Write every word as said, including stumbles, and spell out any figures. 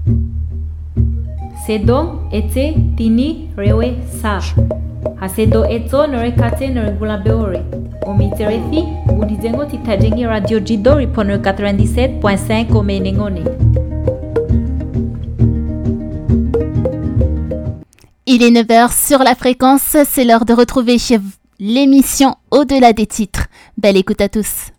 Sedo ete tini rewe sa. Hasedo eto norekate noregulabeore. Omiterethi unizengo titajengi radio jido ripono quatre-vingt-dix-sept virgule cinq omenengone. Il est neuf heures sur la fréquence, c'est l'heure de retrouver l'émission Au-delà des titres. Belle écoute à tous.